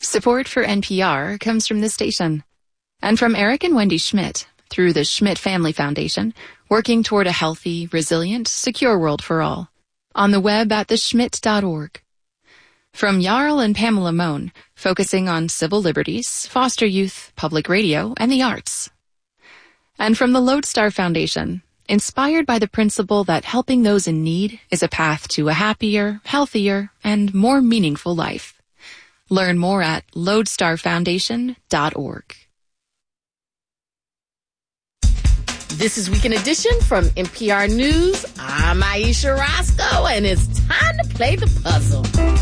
Support for NPR comes from this station and from Eric and Wendy Schmidt through the Schmidt Family Foundation, working toward a healthy, resilient, secure world for all. On the web at theschmidt.org. From Jarl and Pamela Mohn, focusing on civil liberties, foster youth, public radio, and the arts. And from the Lodestar Foundation, inspired by the principle that helping those in need is a path to a happier, healthier, and more meaningful life. Learn more at lodestarfoundation.org. This is Weekend Edition from NPR News. I'm Aisha Roscoe, and it's time to play the puzzle.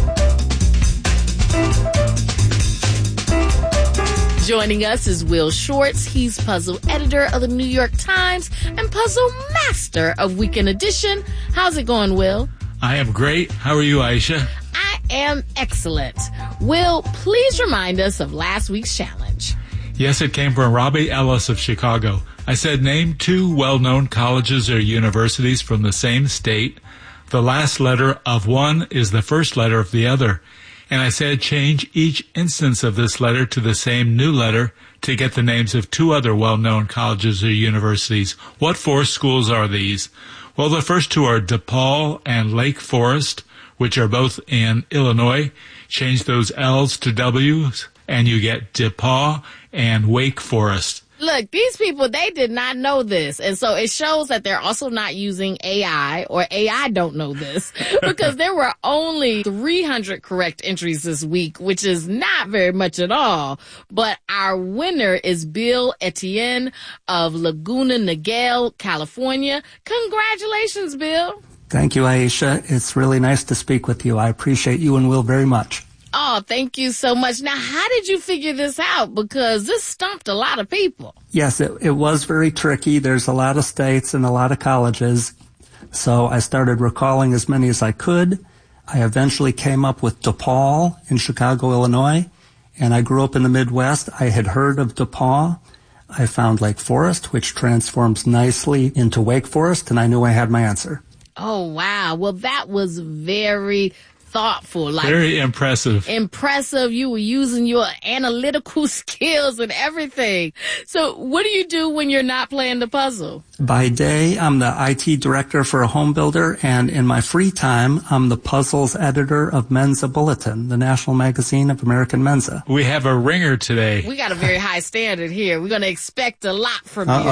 Joining us is Will Schwartz. He's puzzle editor of the New York Times and puzzle master of Weekend Edition. How's it going, Will? I am great. How are you, Aisha? I am excellent. Will, please remind us of last week's challenge. Yes, it came from Robbie Ellis of Chicago. I said name two well-known colleges or universities from the same state. The last letter of one is the first letter of the other. And I said change each instance of this letter to the same new letter to get the names of two other well-known colleges or universities. What four schools are these? Well, the first two are DePaul and Lake Forest, which are both in Illinois. Change those L's to W's, and you get DePaul and Wake Forest. Look, these people, they did not know this. And so it shows that they're also not using AI, or AI don't know this, because there were only 300 correct entries this week, which is not very much at all. But our winner is Bill Etienne of Laguna Niguel, California. Congratulations, Bill. Thank you, Aisha. It's really nice to speak with you. I appreciate you and Will very much. Oh, thank you so much. Now, how did you figure this out? Because this stumped a lot of people. Yes, it was very tricky. There's a lot of states and a lot of colleges. So I started recalling as many as I could. I eventually came up with DePaul in Chicago, Illinois. And I grew up in the Midwest. I had heard of DePaul. I found Lake Forest, which transforms nicely into Wake Forest, and I knew I had my answer. Oh, wow. Well, that was very thoughtful. Very impressive. Impressive. You were using your analytical skills and everything. So what do you do when you're not playing the puzzle? By day, I'm the IT director for a home builder, and in my free time, I'm the puzzles editor of Mensa Bulletin, the national magazine of American Mensa. We have a ringer today. We got a very high standard here. We're going to expect a lot from you.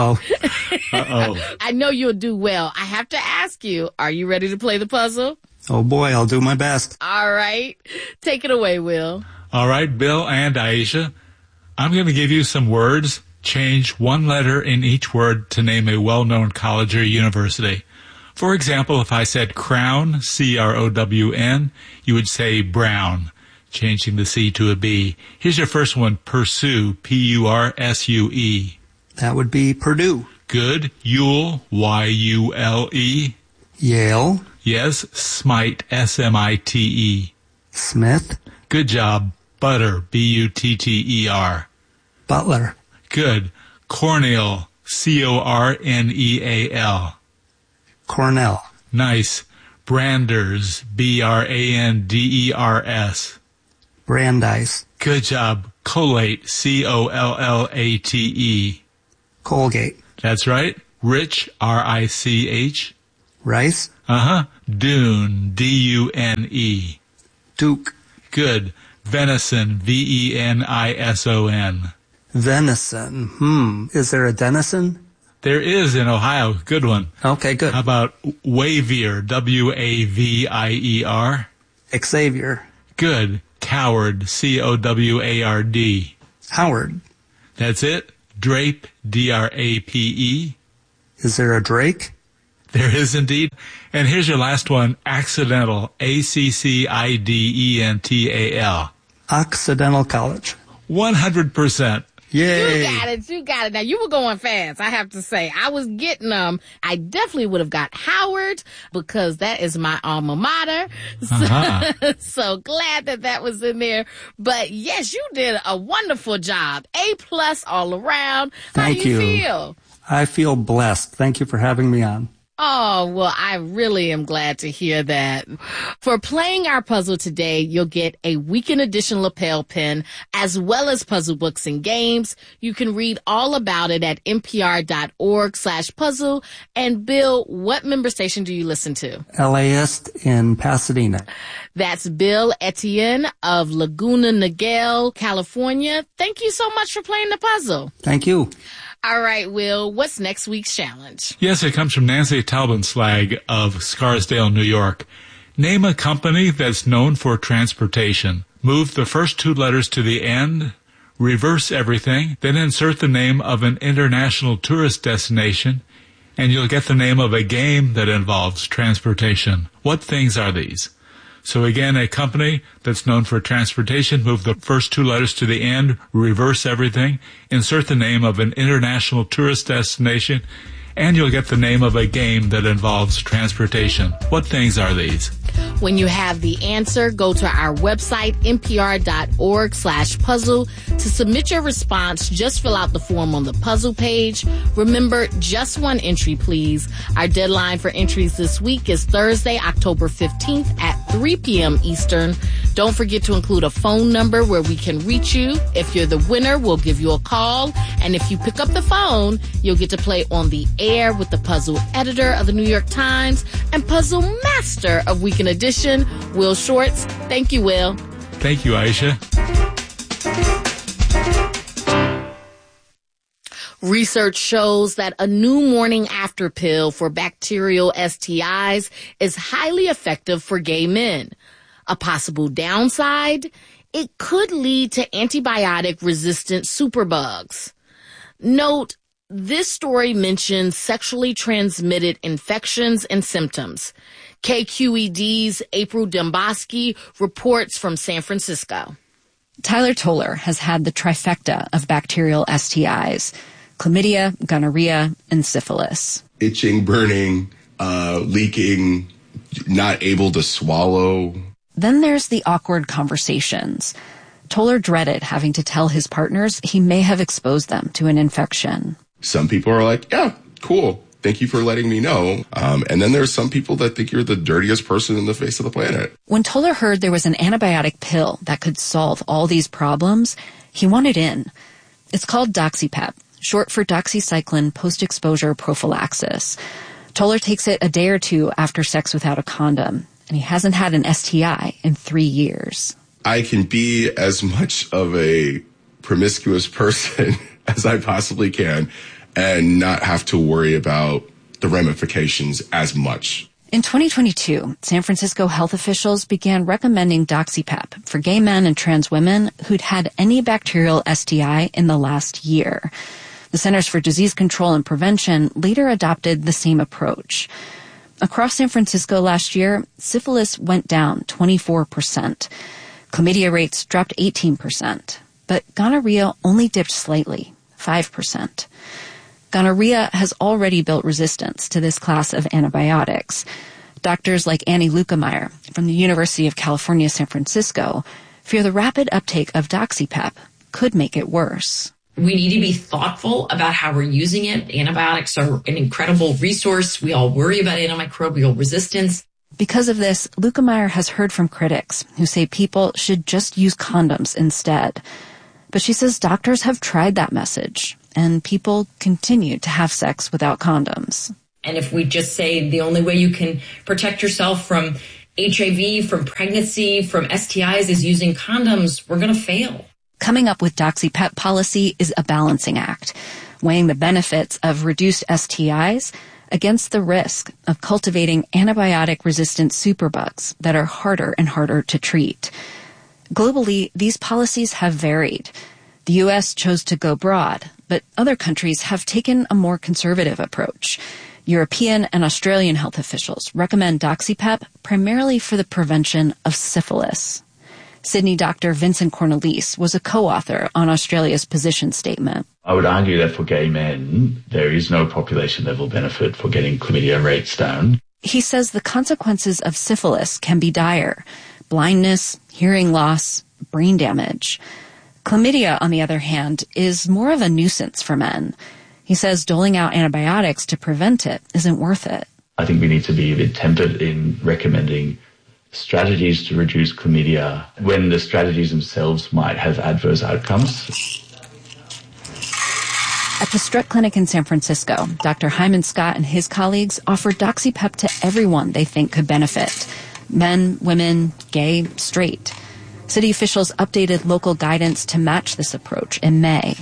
Uh-oh. I know you'll do well. I have to ask you, are you ready to play the puzzle? Oh boy, I'll do my best. All right. Take it away, Will. All right, Bill and Aisha. I'm going to give you some words. Change one letter in each word to name a well-known college or university. For example, if I said Crown, C-R-O-W-N, you would say Brown, changing the C to a B. Here's your first one, Pursue, P-U-R-S-U-E. That would be Purdue. Good. Yule, Y-U-L-E. Yale. Yes, Smite, S-M-I-T-E. Smith. Good job. Butter, B-U-T-T-E-R. Butler. Good. Cornell, C-O-R-N-E-A-L. Cornell. Nice. Branders, B-R-A-N-D-E-R-S. Brandeis. Good job. Collate, C-O-L-L-A-T-E. Colgate. That's right. Rich, R-I-C-H. Rice. Uh-huh. Dune, D-U-N-E. Duke. Good. Venison, V-E-N-I-S-O-N. Venison. Is there a Denison? There is in Ohio. Good one. Okay, good. How about Wavier, W-A-V-I-E-R? Xavier. Good. Coward, C-O-W-A-R-D. Howard. That's it. Drape, D-R-A-P-E. Is there a Drake? There is indeed. And here's your last one. Accidental, A-C-C-I-D-E-N-T-A-L. Occidental College. 100%. Yay. You got it. Now, you were going fast, I have to say. I was getting them. I definitely would have got Howard because that is my alma mater. So glad that was in there. But yes, you did a wonderful job. A+ all around. Thank you. How do you feel? I feel blessed. Thank you for having me on. Oh, well, I really am glad to hear that. For playing our puzzle today, you'll get a weekend edition lapel pin as well as puzzle books and games. You can read all about it at npr.org/puzzle. And Bill, what member station do you listen to? LAist in Pasadena. That's Bill Etienne of Laguna Niguel, California. Thank you so much for playing the puzzle. Thank you. All right, Will, what's next week's challenge? Yes, it comes from Nancy Talbenslag of Scarsdale, New York. Name a company that's known for transportation. Move the first two letters to the end, reverse everything, then insert the name of an international tourist destination, and you'll get the name of a game that involves transportation. What things are these? So again, a company that's known for transportation, move the first two letters to the end, reverse everything, insert the name of an international tourist destination, and you'll get the name of a game that involves transportation. What things are these? When you have the answer, go to our website, npr.org/puzzle. To submit your response, just fill out the form on the puzzle page. Remember, just one entry, please. Our deadline for entries this week is Thursday, October 15th at 3 p.m. Eastern. Don't forget to include a phone number where we can reach you. If you're the winner, we'll give you a call. And if you pick up the phone, you'll get to play on the air with the puzzle editor of the New York Times and puzzle master of Weekend Edition, Will Shortz. Thank you, Will. Thank you, Aisha. Research shows that a new morning after pill for bacterial STIs is highly effective for gay men. A possible downside? It could lead to antibiotic-resistant superbugs. Note, this story mentions sexually transmitted infections and symptoms. KQED's April Dembosky reports from San Francisco. Tyler Toller has had the trifecta of bacterial STIs: chlamydia, gonorrhea, and syphilis. Itching, burning, leaking, not able to swallow. Then there's the awkward conversations. Toller dreaded having to tell his partners he may have exposed them to an infection. Some people are like, yeah, cool. Thank you for letting me know. And then there's some people that think you're the dirtiest person in the face of the planet. When Toller heard there was an antibiotic pill that could solve all these problems, he wanted in. It's called DoxyPEP, short for doxycycline post-exposure prophylaxis. Toller takes it a day or two after sex without a condom, and he hasn't had an STI in 3 years. I can be as much of a promiscuous person as I possibly can and not have to worry about the ramifications as much. In 2022, San Francisco health officials began recommending DoxyPEP for gay men and trans women who'd had any bacterial STI in the last year. The Centers for Disease Control and Prevention later adopted the same approach. Across San Francisco last year, syphilis went down 24%. Chlamydia rates dropped 18%, but gonorrhea only dipped slightly, 5%. Gonorrhea has already built resistance to this class of antibiotics. Doctors like Annie Lukemeyer from the University of California, San Francisco, fear the rapid uptake of DoxyPEP could make it worse. We need to be thoughtful about how we're using it. Antibiotics are an incredible resource. We all worry about antimicrobial resistance. Because of this, Lukemeyer has heard from critics who say people should just use condoms instead. But she says doctors have tried that message, and people continue to have sex without condoms. And if we just say the only way you can protect yourself from HIV, from pregnancy, from STIs is using condoms, we're going to fail. Coming up with DoxyPEP policy is a balancing act, weighing the benefits of reduced STIs against the risk of cultivating antibiotic-resistant superbugs that are harder and harder to treat. Globally, these policies have varied. The U.S. chose to go broad, but other countries have taken a more conservative approach. European and Australian health officials recommend DoxyPEP primarily for the prevention of syphilis. Sydney Dr. Vincent Cornelisse was a co-author on Australia's position statement. I would argue that for gay men, there is no population-level benefit for getting chlamydia rates down. He says the consequences of syphilis can be dire: blindness, hearing loss, brain damage. Chlamydia, on the other hand, is more of a nuisance for men. He says doling out antibiotics to prevent it isn't worth it. I think we need to be a bit tempered in recommending strategies to reduce chlamydia when the strategies themselves might have adverse outcomes. At the Strutt Clinic in San Francisco, Dr. Hyman Scott and his colleagues offer DoxyPep to everyone they think could benefit. Men, women, gay, straight. City officials updated local guidance to match this approach in May.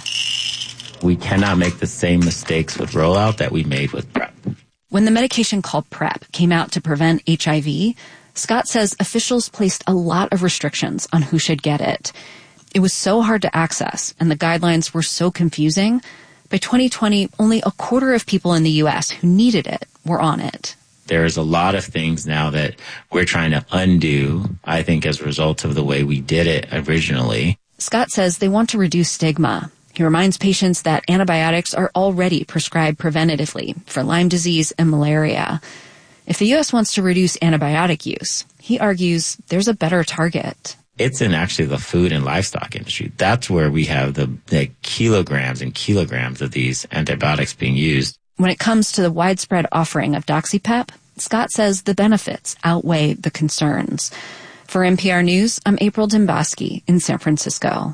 We cannot make the same mistakes with rollout that we made with PrEP. When the medication called PrEP came out to prevent HIV, Scott says officials placed a lot of restrictions on who should get it. It was so hard to access, and the guidelines were so confusing. By 2020, only a quarter of people in the U.S. who needed it were on it. There's a lot of things now that we're trying to undo, I think, as a result of the way we did it originally. Scott says they want to reduce stigma. He reminds patients that antibiotics are already prescribed preventatively for Lyme disease and malaria. If the U.S. wants to reduce antibiotic use, he argues there's a better target. It's in actually the food and livestock industry. That's where we have the kilograms and kilograms of these antibiotics being used. When it comes to the widespread offering of DoxyPep, Scott says the benefits outweigh the concerns. For NPR News, I'm April Dembosky in San Francisco.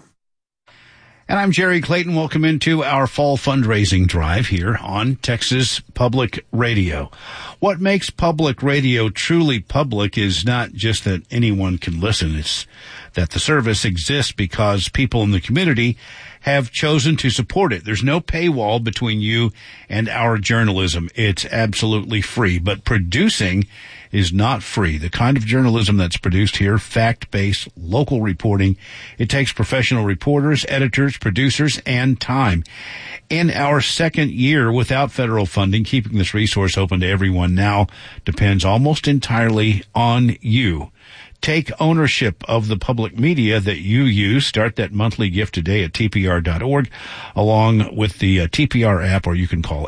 And I'm Jerry Clayton. Welcome into our fall fundraising drive here on Texas Public Radio. What makes public radio truly public is not just that anyone can listen. It's that the service exists because people in the community have chosen to support it. There's no paywall between you and our journalism. It's absolutely free. But producing is not free. The kind of journalism that's produced here, fact-based, local reporting, it takes professional reporters, editors, producers, and time. In our second year without federal funding, keeping this resource open to everyone now depends almost entirely on you. Take ownership of the public media that you use. Start that monthly gift today at tpr.org, along with the TPR app, or you can call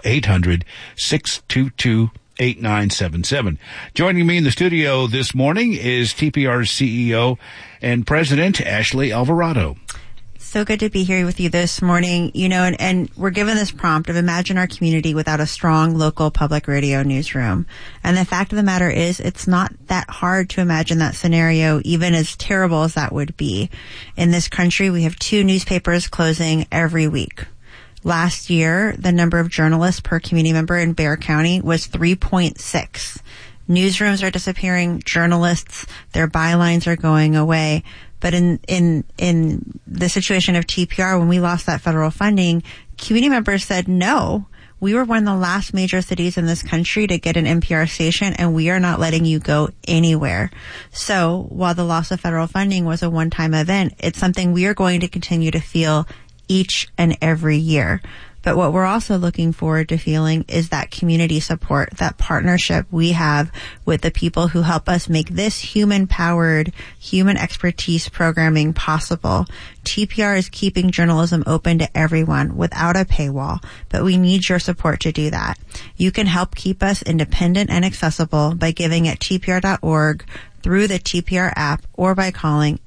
800-622-8977. Joining me in the studio this morning is TPR's CEO and President, Ashley Alvarado. So good to be here with you this morning. You know, and we're given this prompt of imagine our community without a strong local public radio newsroom. And the fact of the matter is it's not that hard to imagine that scenario, even as terrible as that would be. In this country, we have 2 newspapers closing every week. Last year, the number of journalists per community member in Bexar County was 3.6. Newsrooms are disappearing. Journalists, their bylines are going away. But in the situation of TPR, when we lost that federal funding, community members said, no, we were one of the last major cities in this country to get an NPR station, and we are not letting you go anywhere. So while the loss of federal funding was a one-time event, it's something we are going to continue to feel each and every year. But what we're also looking forward to feeling is that community support, that partnership we have with the people who help us make this human-powered, human expertise programming possible. TPR is keeping journalism open to everyone without a paywall, but we need your support to do that. You can help keep us independent and accessible by giving at tpr.org, through the TPR app, or by calling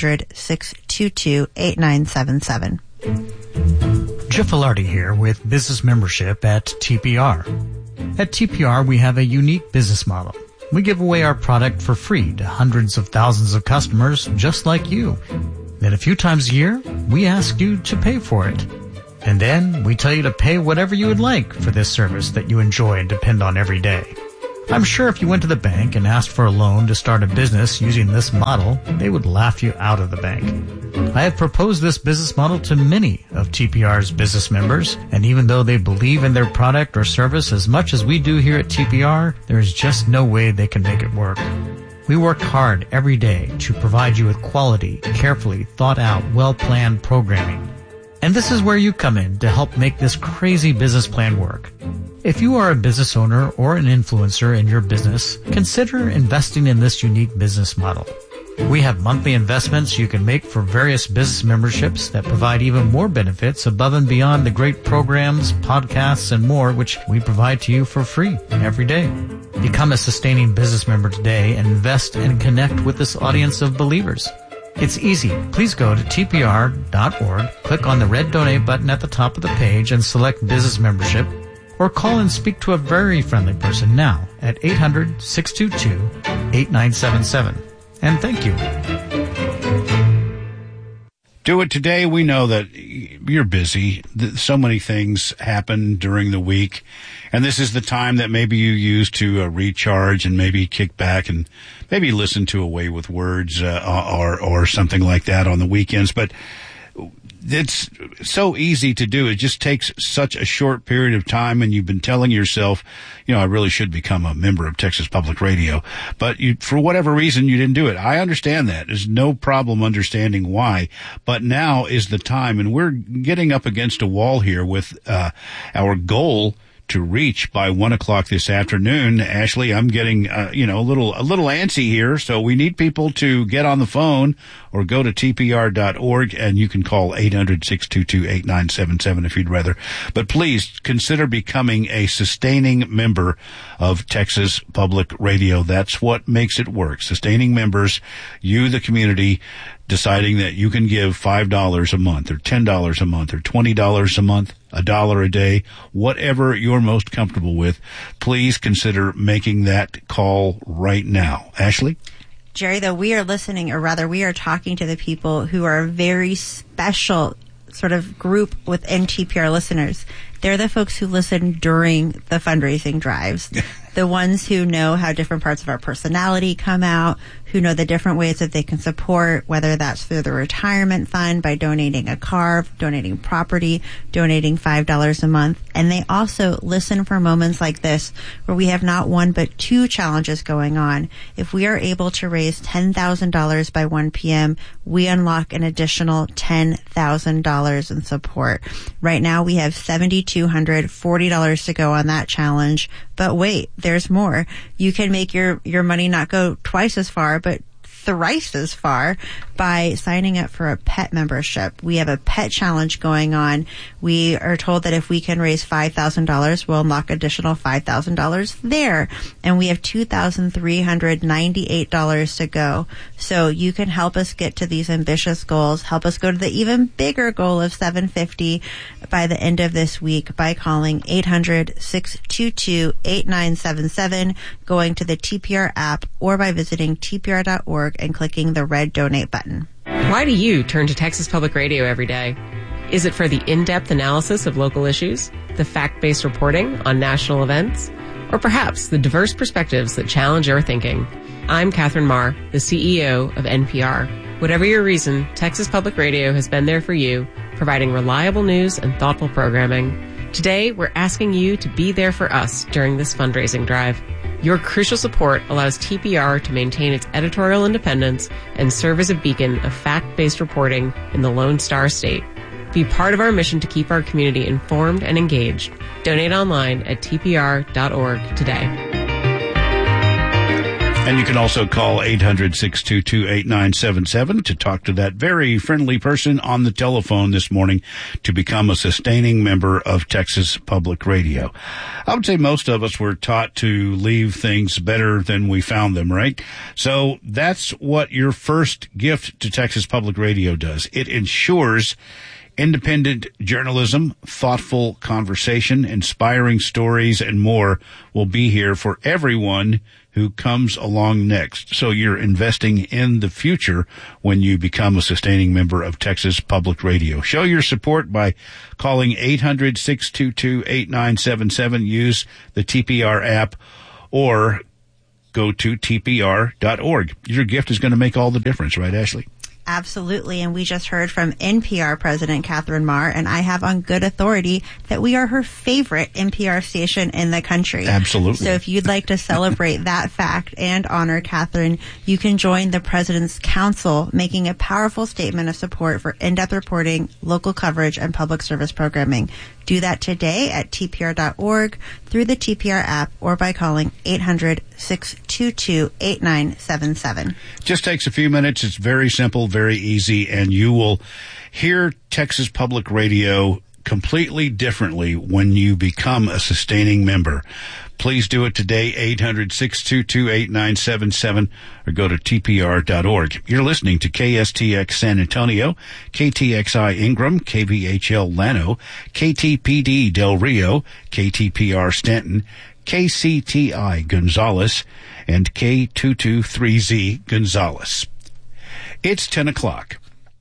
800-622-8977. Jeff Filardi here with business membership at TPR. At TPR, we have a unique business model. We give away our product for free to hundreds of thousands of customers just like you. Then a few times a year, we ask you to pay for it. And then we tell you to pay whatever you would like for this service that you enjoy and depend on every day. I'm sure if you went to the bank and asked for a loan to start a business using this model, they would laugh you out of the bank. I have proposed this business model to many of TPR's business members, and even though they believe in their product or service as much as we do here at TPR, there is just no way they can make it work. We work hard every day to provide you with quality, carefully thought out, well-planned programming. And this is where you come in to help make this crazy business plan work. If you are a business owner or an influencer in your business, consider investing in this unique business model. We have monthly investments you can make for various business memberships that provide even more benefits above and beyond the great programs, podcasts, and more which we provide to you for free every day. Become a sustaining business member today and invest and connect with this audience of believers. It's easy. Please go to tpr.org, click on the red donate button at the top of the page and select business membership. or call and speak to a very friendly person now at 800-622-8977. And thank you. Do it today. We know that you're busy. So many things happen during the week. And this is the time that maybe you use to recharge and maybe kick back and maybe listen to A Way with Words or something like that on the weekends. But it's so easy to do. It just takes such a short period of time, and you've been telling yourself, I really should become a member of Texas Public Radio. But for whatever reason, you didn't do it. I understand that. There's no problem understanding why. But now is the time, and we're getting up against a wall here with our goal to reach by 1:00 this afternoon. Ashley, I'm getting, a little antsy here. So we need people to get on the phone or go to tpr.org, and you can call 800-622-8977 if you'd rather. But please consider becoming a sustaining member of Texas Public Radio. That's what makes it work. Sustaining members, you, the community, deciding that you can give $5 a month or $10 a month or $20 a month, $1 a day, whatever you're most comfortable with. Please consider making that call right now. Ashley? Jerry, though, we are listening, or rather we are talking to the people who are a very special sort of group within TPR listeners. They're the folks who listen during the fundraising drives. The ones who know how different parts of our personality come out, who know the different ways that they can support, whether that's through the retirement fund by donating a car, donating property, donating $5 a month. And they also listen for moments like this where we have not one but two challenges going on. If we are able to raise $10,000 by 1 p.m., we unlock an additional $10,000 in support. Right now we have $7,240 to go on that challenge. But wait, there's more. You can make your money not go twice as far, but thrice as far by signing up for a pet membership. We have a pet challenge going on. We are told that if we can raise $5,000, we'll unlock additional $5,000 there. And we have $2,398 to go. So you can help us get to these ambitious goals, help us go to the even bigger goal of $750 by the end of this week by calling 800-622-8977, going to the TPR app, or by visiting tpr.org and clicking the red donate button. Why do you turn to Texas Public Radio every day? Is it for the in-depth analysis of local issues, the fact-based reporting on national events, or perhaps the diverse perspectives that challenge your thinking? I'm Catherine Marr, the CEO of NPR. Whatever your reason, Texas Public Radio has been there for you, providing reliable news and thoughtful programming. Today, we're asking you to be there for us during this fundraising drive. Your crucial support allows TPR to maintain its editorial independence and serve as a beacon of fact-based reporting in the Lone Star State. Be part of our mission to keep our community informed and engaged. Donate online at tpr.org today. And you can also call 800-622-8977 to talk to that very friendly person on the telephone this morning to become a sustaining member of Texas Public Radio. I would say most of us were taught to leave things better than we found them, right? So that's what your first gift to Texas Public Radio does. It ensures independent journalism, thoughtful conversation, inspiring stories, and more will be here for everyone who comes along next. So you're investing in the future when you become a sustaining member of Texas Public Radio. Show your support by calling 800-622-8977. Use the TPR app or go to tpr.org. Your gift is going to make all the difference, right, Ashley? Absolutely. And we just heard from NPR President Catherine Marr, and I have on good authority that we are her favorite NPR station in the country. Absolutely. So if you'd like to celebrate that fact and honor Catherine, you can join the President's Council, making a powerful statement of support for in-depth reporting, local coverage, and public service programming. Do that today at tpr.org, through the TPR app, or by calling 800-622-8977. Just takes a few minutes. It's very simple, very easy, and you will hear Texas Public Radio completely differently when you become a sustaining member. Please do it today, 800-622-8977, or go to tpr.org. You're listening to KSTX San Antonio, KTXI Ingram, KVHL Llano, KTPD Del Rio, KTPR Stanton, KCTI Gonzales, and K223Z Gonzales. It's 10 o'clock.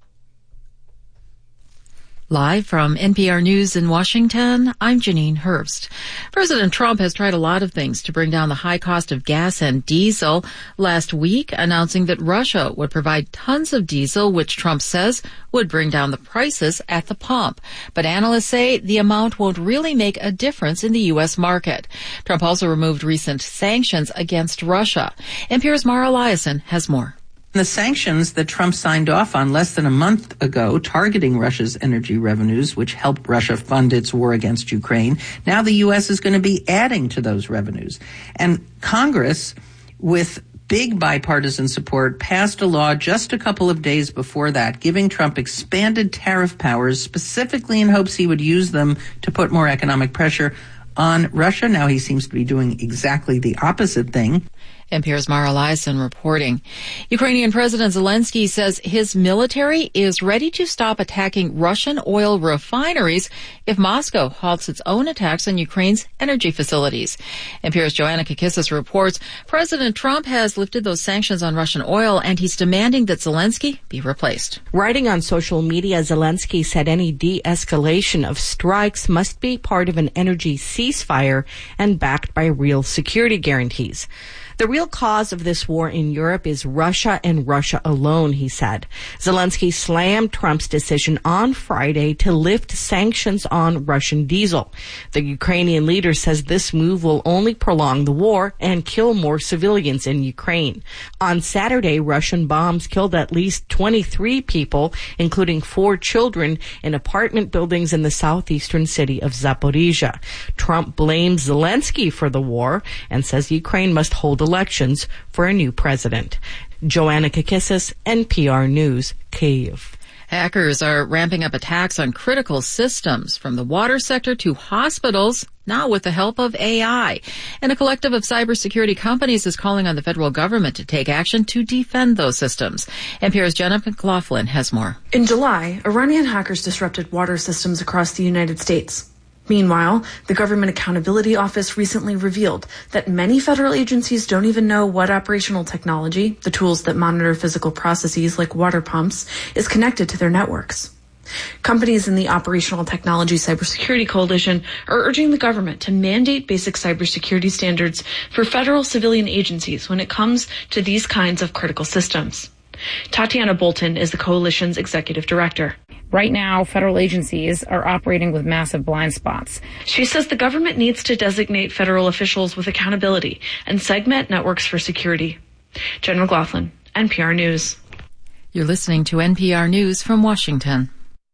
Live from NPR News in Washington, I'm Janine Herbst. President Trump has tried a lot of things to bring down the high cost of gas and diesel. Last week, announcing that Russia would provide tons of diesel, which Trump says would bring down the prices at the pump. But analysts say the amount won't really make a difference in the U.S. market. Trump also removed recent sanctions against Russia. NPR's Mara Eliason has more. The sanctions that Trump signed off on less than a month ago, targeting Russia's energy revenues, which helped Russia fund its war against Ukraine, now the U.S. is going to be adding to those revenues. And Congress, with big bipartisan support, passed a law just a couple of days before that, giving Trump expanded tariff powers, specifically in hopes he would use them to put more economic pressure on Russia. Now he seems to be doing exactly the opposite thing. NPR's Mara Eliason reporting. Ukrainian President Zelensky says his military is ready to stop attacking Russian oil refineries if Moscow halts its own attacks on Ukraine's energy facilities. NPR's Joanna Kakissis reports President Trump has lifted those sanctions on Russian oil, and he's demanding that Zelensky be replaced. Writing on social media, Zelensky said any de-escalation of strikes must be part of an energy ceasefire and backed by real security guarantees. The real cause of this war in Europe is Russia and Russia alone, he said. Zelensky slammed Trump's decision on Friday to lift sanctions on Russian diesel. The Ukrainian leader says this move will only prolong the war and kill more civilians in Ukraine. On Saturday, Russian bombs killed at least 23 people, including 4 children, in apartment buildings in the southeastern city of Zaporizhia. Trump blames Zelensky for the war and says Ukraine must hold elections for a new president. Joanna Kakissis, NPR News, Kyiv. Hackers are ramping up attacks on critical systems, from the water sector to hospitals, now with the help of AI. And a collective of cybersecurity companies is calling on the federal government to take action to defend those systems. NPR's Jenna McLaughlin has more. In July, Iranian hackers disrupted water systems across the United States. Meanwhile, the Government Accountability Office recently revealed that many federal agencies don't even know what operational technology, the tools that monitor physical processes like water pumps, is connected to their networks. Companies in the Operational Technology Cybersecurity Coalition are urging the government to mandate basic cybersecurity standards for federal civilian agencies when it comes to these kinds of critical systems. Tatiana Bolton is the coalition's executive director. Right now, federal agencies are operating with massive blind spots. She says the government needs to designate federal officials with accountability and segment networks for security. Jen McLaughlin, NPR News. You're listening to NPR News from Washington.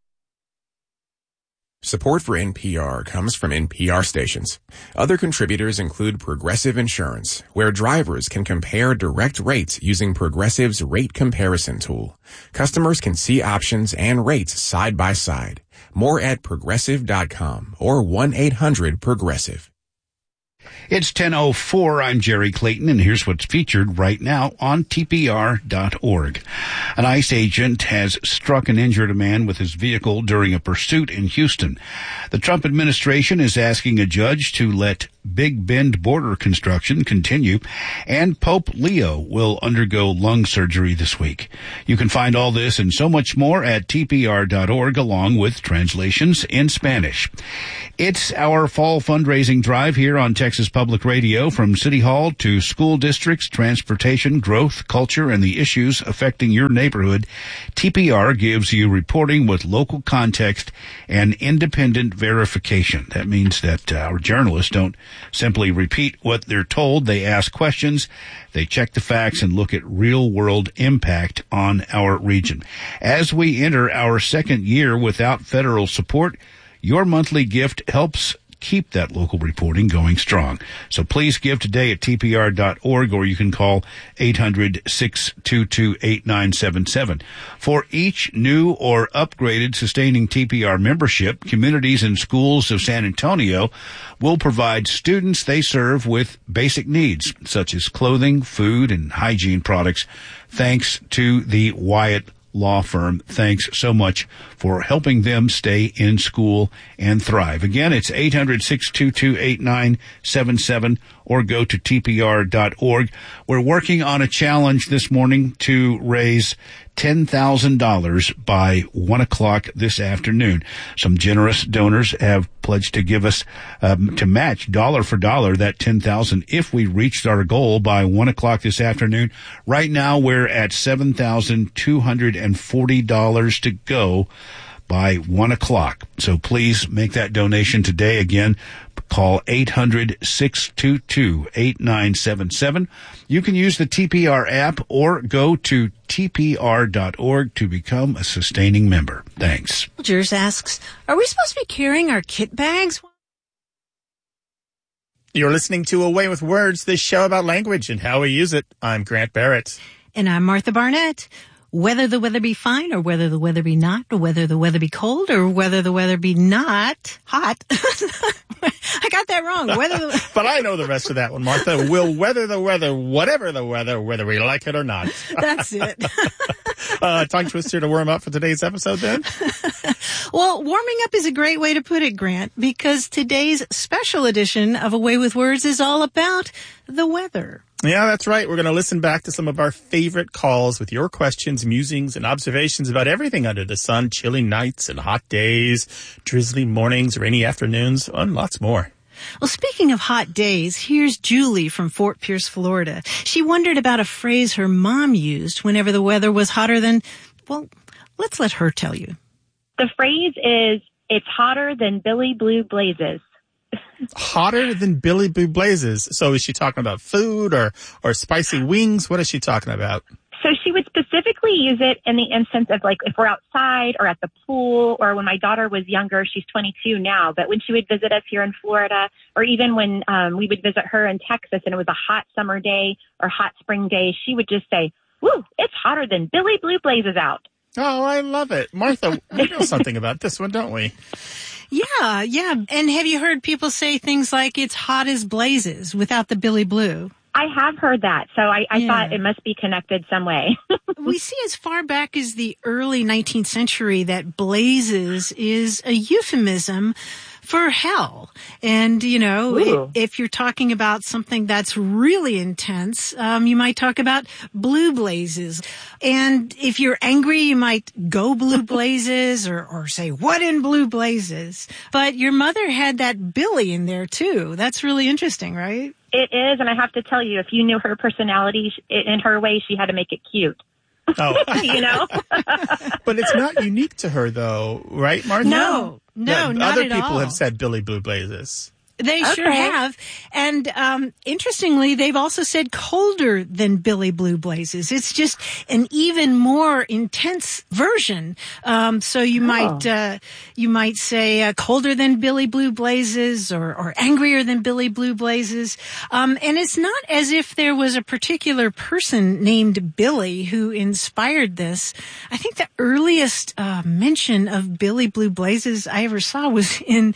Support for NPR comes from NPR stations. Other contributors include Progressive Insurance, where drivers can compare direct rates using Progressive's rate comparison tool. Customers can see options and rates side by side. More at progressive.com or 1-800-PROGRESSIVE. It's 10:04. I'm Jerry Clayton, and here's what's featured right now on TPR.org. An ICE agent has struck and injured a man with his vehicle during a pursuit in Houston. The Trump administration is asking a judge to let Big Bend border construction continue, and Pope Leo will undergo lung surgery this week. You can find all this and so much more at TPR.org, along with translations in Spanish. It's our fall fundraising drive here on Texas Public Radio. From City Hall to school districts, transportation, growth, culture, and the issues affecting your neighborhood, TPR gives you reporting with local context and independent verification. That means that our journalists don't simply repeat what they're told. They ask questions, they check the facts, and look at real-world impact on our region. As we enter our second year without federal support, your monthly gift helps keep that local reporting going strong. So please give today at tpr.org, or you can call 800-622-8977. For each new or upgraded sustaining TPR membership, communities and schools of San Antonio will provide students they serve with basic needs, such as clothing, food, and hygiene products, thanks to the Wyatt Law Firm. Thanks so much for helping them stay in school and thrive. Again, it's 800-622-8977, or go to tpr.org. We're working on a challenge this morning to raise $10,000 by 1 o'clock this afternoon. Some generous donors have pledged to give us, to match dollar for dollar that $10,000 if we reached our goal by 1 o'clock this afternoon. Right now, we're at $7,240 to go by 1 o'clock. So please make that donation today. Again, call 800-622-8977. You can use the TPR app or go to tpr.org to become a sustaining member. Thanks. Jers asks, are we supposed to be carrying our kit bags? You're listening to Away with Words, the show about language and how we use it. I'm Grant Barrett. And I'm Martha Barnett. Whether the weather be fine or whether the weather be not, or whether the weather be cold or whether the weather be not hot. I got that wrong. But I know the rest of that one, Martha. We'll weather the weather, whatever the weather, whether we like it or not. That's it. Tongue twister to warm up for today's episode then? Well, warming up is a great way to put it, Grant, because today's special edition of Away with Words is all about the weather. Yeah, that's right. We're going to listen back to some of our favorite calls with your questions, musings, and observations about everything under the sun, chilly nights and hot days, drizzly mornings, rainy afternoons, and lots more. Well, speaking of hot days, here's Julie from Fort Pierce, Florida. She wondered about a phrase her mom used whenever the weather was hotter than, well, let's let her tell you. The phrase is, it's hotter than Billy Blue Blazes. Hotter than Billy Blue Blazes. So is she talking about food or spicy wings? What is she talking about? So she would specifically use it in the instance of, like, if we're outside or at the pool, or when my daughter was younger, she's 22 now, but when she would visit us here in Florida, or even when we would visit her in Texas and it was a hot summer day or hot spring day, she would just say, woo, it's hotter than Billy Blue Blazes out. Oh, I love it. Martha, we know something about this one, don't we? Yeah. And have you heard people say things like it's hot as blazes without the Billy Blue? I have heard that, so I thought it must be connected some way. We see as far back as the early 19th century that blazes is a euphemism for hell. And, you know, if you're talking about something that's really intense, you might talk about blue blazes. And if you're angry, you might go blue blazes or say, what in blue blazes? But your mother had that Billy in there too. That's really interesting, right? It is, and I have to tell you, if you knew her personality, in her way, she had to make it cute. Oh. You know? But it's not unique to her, though, right, Martha? No, not other at all. Other people have said Billy Blue Blazes. They sure have. And interestingly, they've also said colder than Billy Blue Blazes. It's just an even more intense version. So you might say colder than Billy Blue Blazes or angrier than Billy Blue Blazes. And it's not as if there was a particular person named Billy who inspired this. I think the earliest mention of Billy Blue Blazes I ever saw was in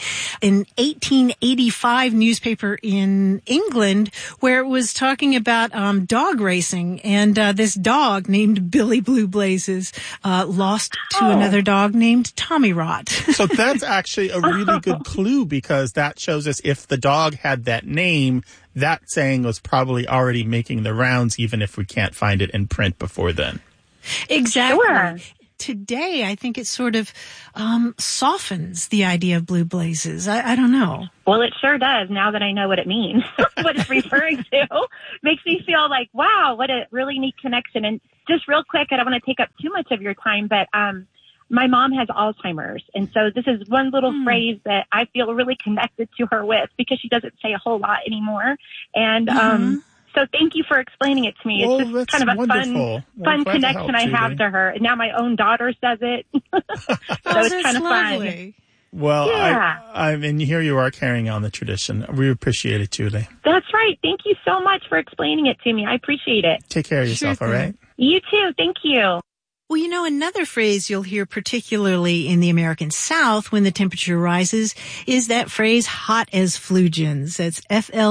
1885 newspaper in England, where it was talking about dog racing, and this dog named Billy Blue Blazes lost to another dog named Tommy Rot. So that's actually a really good clue, because that shows us if the dog had that name, that saying was probably already making the rounds, even if we can't find it in print before then. Exactly. Sure. Today, I think it sort of softens the idea of blue blazes. I don't know. Well, it sure does, now that I know what it means. What it's referring to makes me feel like, wow, what a really neat connection. And just real quick, I don't want to take up too much of your time, but my mom has Alzheimer's. And so this is one little phrase that I feel really connected to her with, because she doesn't say a whole lot anymore. And so thank you for explaining it to me. It's just kind of a fun connection I have to her. And now my own daughter says it. So it's kind of fun. Well, Yeah. I mean, here you are carrying on the tradition. We appreciate it, Julie. That's right. Thank you so much for explaining it to me. I appreciate it. Take care of yourself, all right? You too. Thank you. Well, you know, another phrase you'll hear particularly in the American South when the temperature rises is that phrase hot as flugens. That's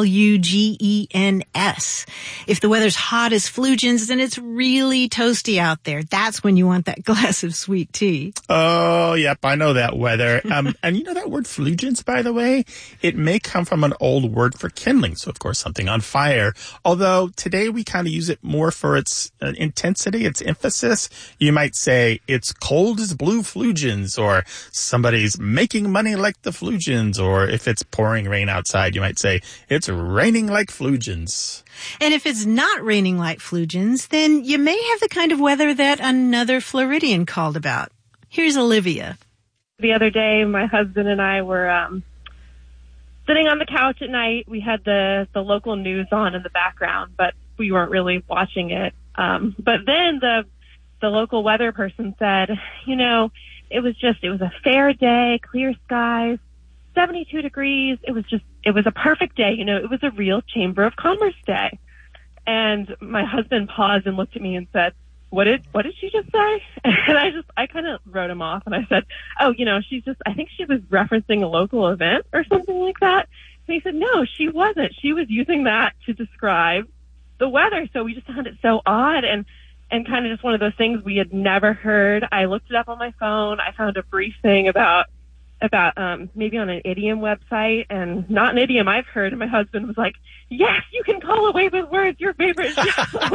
F-L-U-G-E-N-S. If the weather's hot as flugens, then it's really toasty out there. That's when you want that glass of sweet tea. Oh, yep, I know that weather. And you know that word flugens, by the way? It may come from an old word for kindling, so of course something on fire. Although today we kind of use it more for its intensity, its emphasis. You might say it's cold as blue flugens, or somebody's making money like the flugens, or if it's pouring rain outside, you might say it's raining like flugens. And if it's not raining like flugens, then you may have the kind of weather that another Floridian called about. Here's Olivia. The other day, my husband and I were sitting on the couch at night. We had the local news on in the background, but we weren't really watching it. But then the local weather person said, you know, it was a fair day, clear skies, 72 degrees. It was a perfect day. You know, it was a real Chamber of Commerce day. And my husband paused and looked at me and said, what did she just say? And I kind of wrote him off and I said, oh, you know, I think she was referencing a local event or something like that. And he said, no, she wasn't. She was using that to describe the weather. So we just found it so odd and kind of just one of those things we had never heard. I looked it up on my phone. I found a brief thing about maybe on an idiom website, and not an idiom I've heard. And my husband was like, yes, you can call away with words, your favorite show.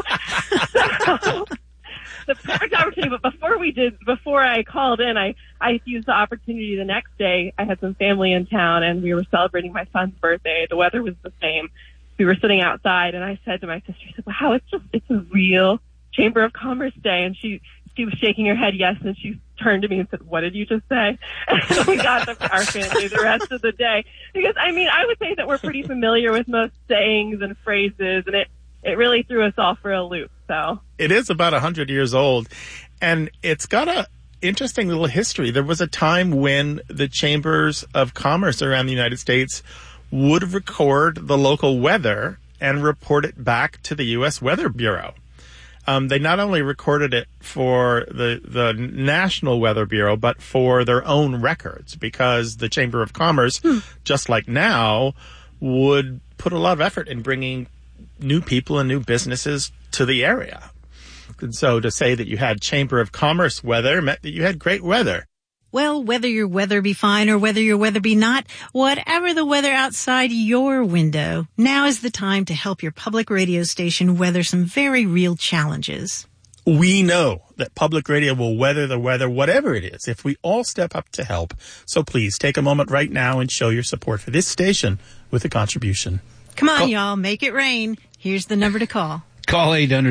So, the perfect opportunity. But before I called in, I used the opportunity the next day. I had some family in town and we were celebrating my son's birthday. The weather was the same. We were sitting outside and I said to my sister, I said, wow, it's a real Chamber of Commerce day. And she was shaking her head yes, and she turned to me and said, what did you just say? And we got our family the rest of the day. Because, I mean, I would say that we're pretty familiar with most sayings and phrases, and it really threw us all for a loop. So it is about 100 years old, and it's got a interesting little history. There was a time when the chambers of commerce around the United States would record the local weather and report it back to the U.S. Weather Bureau. They not only recorded it for the National Weather Bureau, but for their own records, because the Chamber of Commerce, just like now, would put a lot of effort in bringing new people and new businesses to the area. And so to say that you had Chamber of Commerce weather meant that you had great weather. Well, whether your weather be fine or whether your weather be not, whatever the weather outside your window, now is the time to help your public radio station weather some very real challenges. We know that public radio will weather the weather, whatever it is, if we all step up to help. So please take a moment right now and show your support for this station with a contribution. Come on, y'all, make it rain. Here's the number to call. Call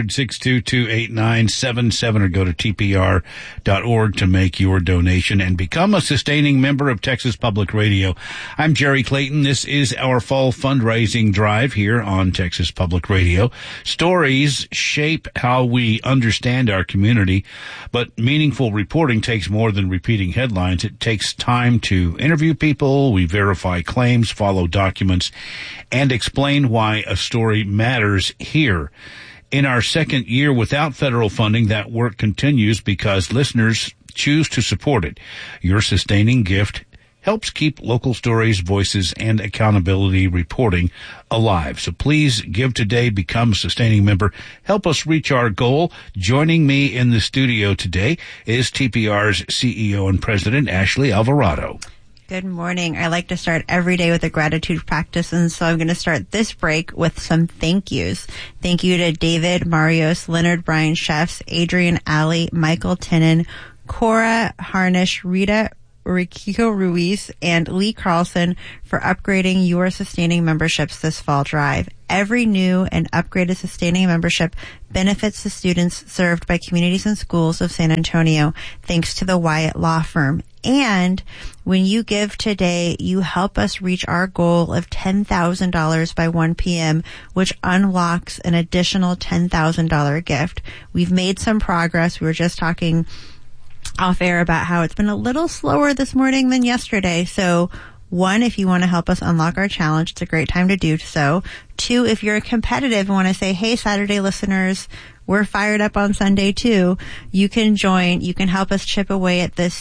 800-622-8977 or go to tpr.org to make your donation and become a sustaining member of Texas Public Radio. I'm Jerry Clayton. This is our fall fundraising drive here on Texas Public Radio. Stories shape how we understand our community, but meaningful reporting takes more than repeating headlines. It takes time to interview people. We verify claims, follow documents, and explain why a story matters here. In our second year without federal funding, that work continues because listeners choose to support it. Your sustaining gift helps keep local stories, voices, and accountability reporting alive. So please give today, become a sustaining member. Help us reach our goal. Joining me in the studio today is TPR's CEO and President, Ashley Alvarado. Good morning. I like to start every day with a gratitude practice, and so I'm going to start this break with some thank yous. Thank you to David, Marios, Leonard, Brian Chefs, Adrian, Alley, Michael Tinnen, Cora Harnish, Rita Riquito Ruiz, and Lee Carlson for upgrading your sustaining memberships this fall drive. Every new and upgraded sustaining membership benefits the students served by communities and schools of San Antonio, thanks to the Wyatt Law Firm. And when you give today, you help us reach our goal of $10,000 by 1 p.m., which unlocks an additional $10,000 gift. We've made some progress. We were just talking off air about how it's been a little slower this morning than yesterday. So, 1, if you want to help us unlock our challenge, it's a great time to do so. 2, if you're competitive and want to say, hey, Saturday listeners, we're fired up on Sunday too, you can join. You can help us chip away at the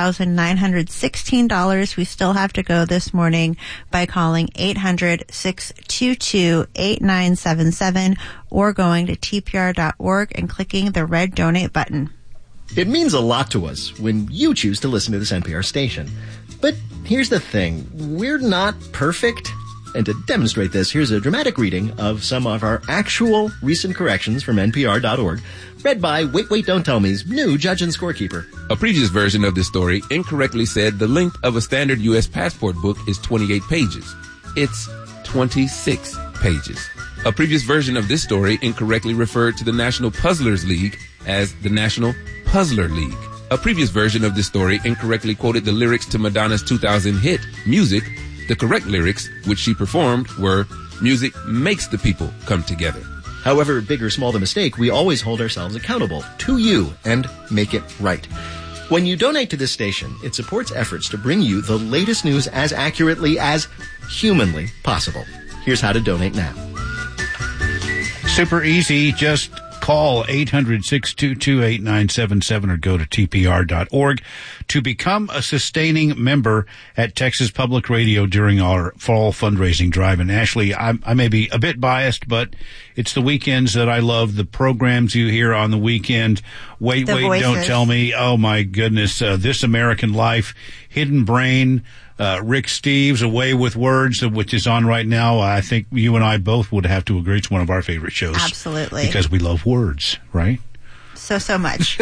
$6,916 we still have to go this morning by calling 800-622-8977 or going to tpr.org and clicking the red donate button. It means a lot to us when you choose to listen to this NPR station. But here's the thing. We're not perfect. And to demonstrate this, here's a dramatic reading of some of our actual recent corrections from NPR.org, read by Wait, Wait, Don't Tell Me's new judge and scorekeeper. A previous version of this story incorrectly said the length of a standard U.S. passport book is 28 pages. It's 26 pages. A previous version of this story incorrectly referred to the National Puzzlers League as the National Puzzler League. A previous version of this story incorrectly quoted the lyrics to Madonna's 2000 hit, Music. The correct lyrics, which she performed, were, music makes the people come together. However big or small the mistake, we always hold ourselves accountable to you and make it right. When you donate to this station, it supports efforts to bring you the latest news as accurately as humanly possible. Here's how to donate now. Super easy. Just call 800-622-8977 or go to tpr.org to become a sustaining member at Texas Public Radio during our fall fundraising drive. And Ashley, I may be a bit biased, but it's the weekends that I love. The programs you hear on the weekend. Wait, The Wait, Voices. Don't Tell Me. Oh, my goodness. This American Life, Hidden Brain, Rick Steves, Away with Words, which is on right now. I think you and I both would have to agree it's one of our favorite shows. Absolutely. Because we love words, right? So much.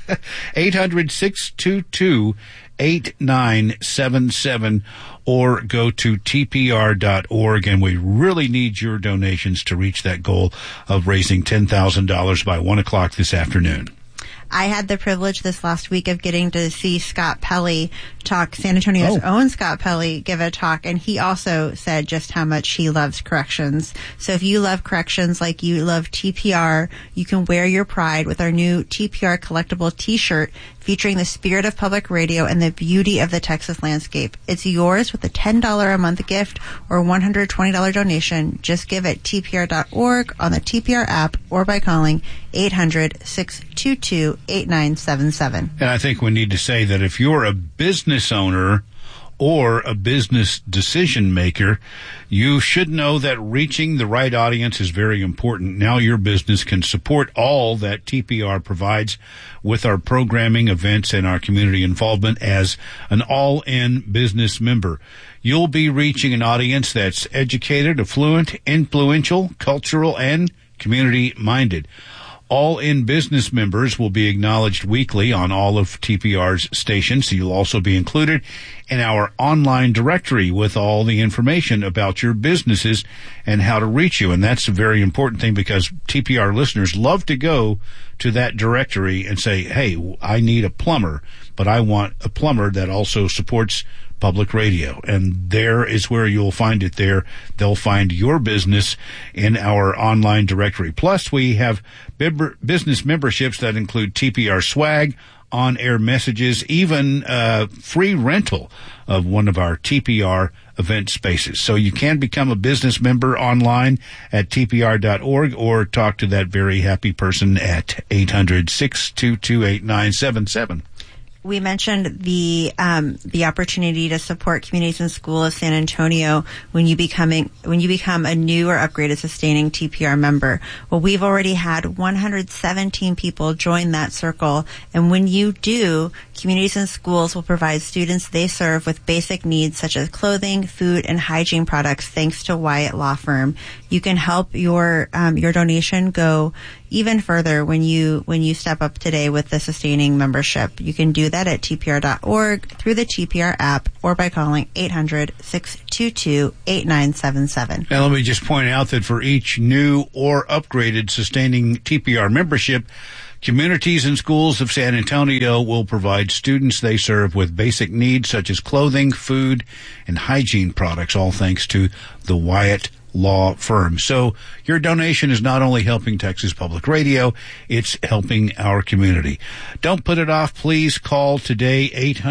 800-622-8977 or go to tpr.org. And we really need your donations to reach that goal of raising $10,000 by 1 o'clock this afternoon. I had the privilege this last week of getting to see Scott Pelley talk, San Antonio's own Scott Pelley give a talk, and he also said just how much he loves corrections. So if you love corrections like you love TPR, you can wear your pride with our new TPR collectible t-shirt featuring the spirit of public radio and the beauty of the Texas landscape. It's yours with a $10 a month gift or $120 donation. Just give at tpr.org on the TPR app or by calling 800-622-8977. And I think we need to say that if you're a business owner or a business decision maker, you should know that reaching the right audience is very important. Now your business can support all that TPR provides with our programming, events, and our community involvement as an all-in business member. You'll be reaching an audience that's educated, affluent, influential, cultural, and community-minded. All-in business members will be acknowledged weekly on all of TPR's stations. You'll also be included in our online directory with all the information about your businesses and how to reach you. And that's a very important thing because TPR listeners love to go to that directory and say, hey, I need a plumber, but I want a plumber that also supports public radio. And there is where you'll find it there. They'll find your business in our online directory. Plus, we have business memberships that include TPR swag, on-air messages, even free rental of one of our TPR event spaces. So you can become a business member online at tpr.org or talk to that very happy person at 800-622-8977. We mentioned the opportunity to support communities and schools of San Antonio when you become a new or upgraded sustaining TPR member. Well, we've already had 117 people join that circle, and when you do, communities and schools will provide students they serve with basic needs such as clothing, food, and hygiene products thanks to Wyatt Law Firm. You can help your donation go even further when you step up today with the sustaining membership. You can do that at tpr.org, through the TPR app, or by calling 800-622-8977. And let me just point out that for each new or upgraded sustaining TPR membership, communities and schools of San Antonio will provide students they serve with basic needs such as clothing, food, and hygiene products, all thanks to the Wyatt law firm. So your donation is not only helping Texas Public Radio, it's helping our community. Don't put it off. Please call today,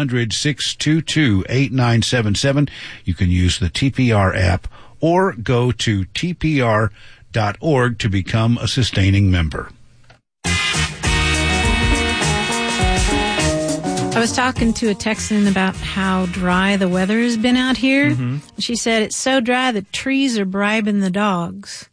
800-622-8977. You can use the TPR app or go to tpr.org to become a sustaining member. I was talking to a Texan about how dry the weather has been out here. Mm-hmm. She said it's so dry the trees are bribing the dogs.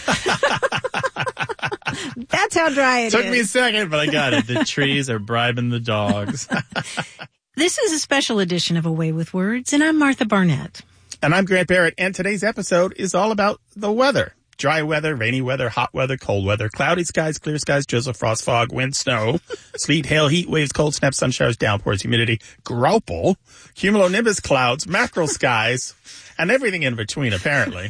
That's how dry it is. Took me a second, but I got it. The trees are bribing the dogs. This is a special edition of A Way with Words, and I'm Martha Barnett. And I'm Grant Barrett, and today's episode is all about the weather. Dry weather, rainy weather, hot weather, cold weather, cloudy skies, clear skies, drizzle, frost, fog, wind, snow, sleet, hail, heat waves, cold snaps, sun showers, downpours, humidity, graupel, cumulonimbus clouds, mackerel skies, and everything in between, apparently.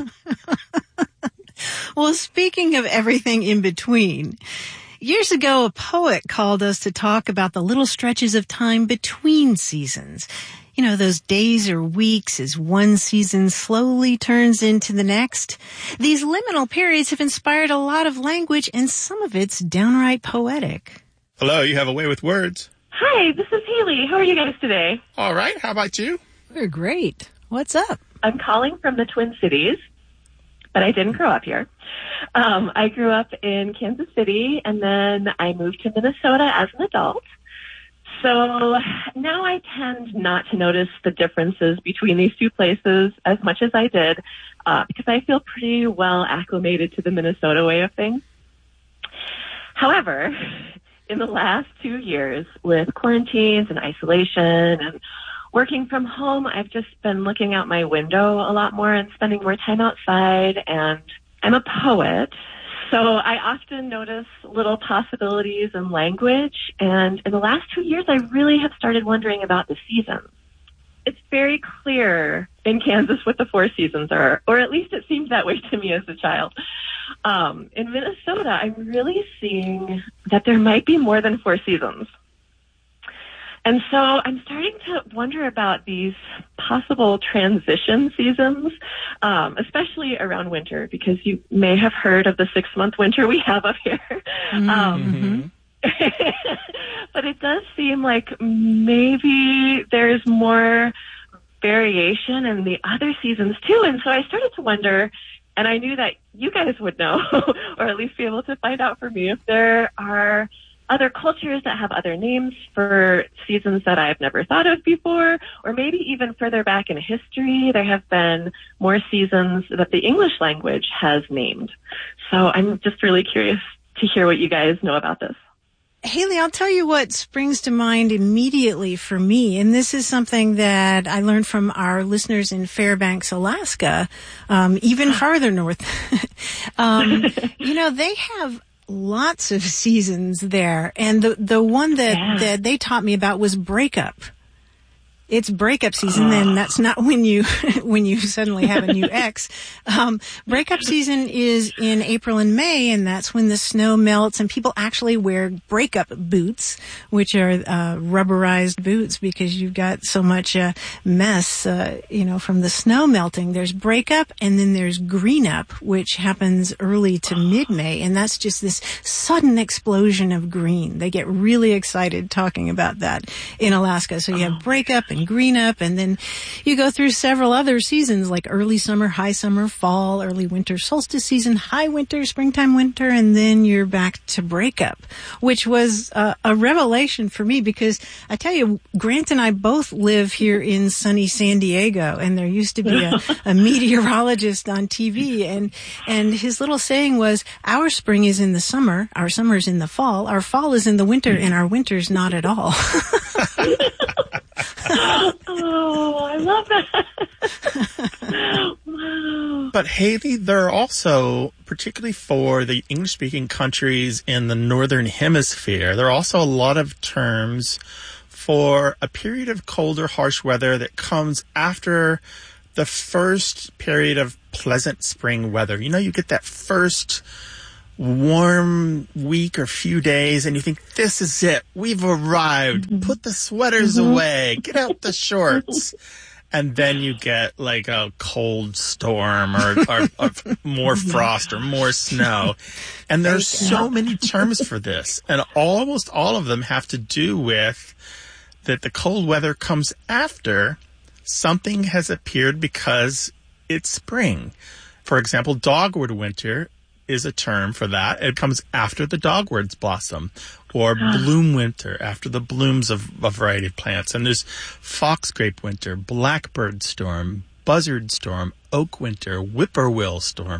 Well, speaking of everything in between, years ago, a poet called us to talk about the little stretches of time between seasons. You know, those days or weeks as one season slowly turns into the next. These liminal periods have inspired a lot of language, and some of it's downright poetic. Hello, you have A Way with Words. Hi, this is Haley. How are you guys today? All right. How about you? We're great. What's up? I'm calling from the Twin Cities, but I didn't grow up here. I grew up in Kansas City, and then I moved to Minnesota as an adult. So now I tend not to notice the differences between these two places as much as I did, because I feel pretty well acclimated to the Minnesota way of things. However, in the last 2 years, with quarantines and isolation and working from home, I've just been looking out my window a lot more and spending more time outside, and I'm a poet. So I often notice little possibilities in language, and in the last 2 years, I really have started wondering about the seasons. It's very clear in Kansas what the 4 seasons are, or at least it seemed that way to me as a child. In Minnesota, I'm really seeing that there might be more than 4 seasons. And so I'm starting to wonder about these possible transition seasons, especially around winter, because you may have heard of the 6-month winter we have up here. Mm-hmm. But it does seem like maybe there's more variation in the other seasons too. And so I started to wonder, and I knew that you guys would know, or at least be able to find out for me, if there are other cultures that have other names for seasons that I've never thought of before, or maybe even further back in history, there have been more seasons that the English language has named. So I'm just really curious to hear what you guys know about this. Haley, I'll tell you what springs to mind immediately for me, and this is something that I learned from our listeners in Fairbanks, Alaska, even farther north. You know, they have lots of seasons there, and the one that they taught me about was breakup. It's breakup season, and that's not when you suddenly have a new ex. Breakup season is in April and May, and that's when the snow melts and people actually wear breakup boots, which are rubberized boots because you've got so much mess, from the snow melting. There's breakup, and then there's green up, which happens early to mid-May, and that's just this sudden explosion of green. They get really excited talking about that in Alaska. So you have breakup and green up, and then you go through several other seasons like early summer, high summer, fall, early winter, solstice season, high winter, springtime, winter, and then you're back to breakup, which was a revelation for me because I tell you, Grant and I both live here in sunny San Diego, and there used to be a meteorologist on TV, and his little saying was, our spring is in the summer, our summer is in the fall, our fall is in the winter, and our winter's not at all. Oh, I love that. Wow. But Haley, there are also, particularly for the English-speaking countries in the Northern Hemisphere, there are also a lot of terms for a period of colder, harsh weather that comes after the first period of pleasant spring weather. You know, you get that first warm week or few days and you think, this is it. We've arrived. Put the sweaters away. Get out the shorts. And then you get like a cold storm or more frost or more snow. And there's so many terms for this. And almost all of them have to do with that the cold weather comes after something has appeared because it's spring. For example, dogwood winter is a term for that. It comes after the dogwoods blossom. Or bloom winter, after the blooms of a variety of plants. And there's foxgrape winter, blackbird storm, buzzard storm, oak winter, whippoorwill storm.